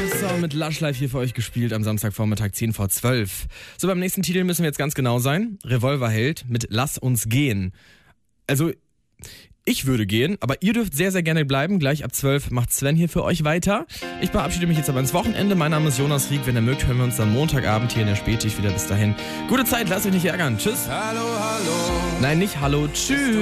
Song mit Lush Life hier für euch gespielt am Samstagvormittag 10 vor 12. So, beim nächsten Titel müssen wir jetzt ganz genau sein. Revolverheld mit Lass uns gehen. Also, ich würde gehen, aber ihr dürft sehr, sehr gerne bleiben. Gleich ab 12 macht Sven hier für euch weiter. Ich verabschiede mich jetzt aber ins Wochenende. Mein Name ist Jonas Rieck. Wenn ihr mögt, hören wir uns dann Montagabend hier in der Spätschicht wieder. Bis dahin. Gute Zeit, lasst euch nicht ärgern. Tschüss. Hallo, hallo. Nein, nicht hallo. Tschüss.